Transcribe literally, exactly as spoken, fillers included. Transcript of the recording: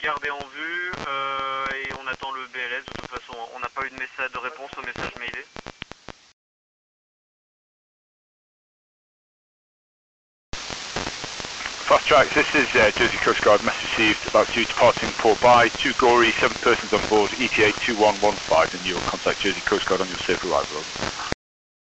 gardé en vue euh, et on attend le B L S de toute façon. On n'a pas eu de message de réponse au message mailé. Fast Tracks, this is uh, Jersey Coast Guard, message received about you departing Port By, two Gory, seven persons on board, E T A two one one five, and you'll contact Jersey Coast Guard on your safe arrival.